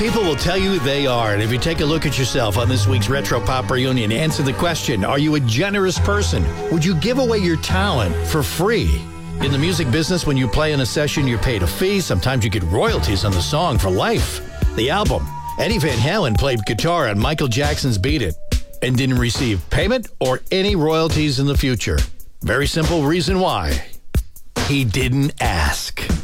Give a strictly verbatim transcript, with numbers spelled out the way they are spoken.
People will tell you they are. And if you take a look at yourself on this week's Retro Pop Reunion, answer the question, are you a generous person? Would you give away your talent for free? In the music business, when you play in a session, you're paid a fee. Sometimes you get royalties on the song for life. The album, Eddie Van Halen played guitar on Michael Jackson's Beat It and didn't receive payment or any royalties in the future. Very simple reason why. He didn't ask.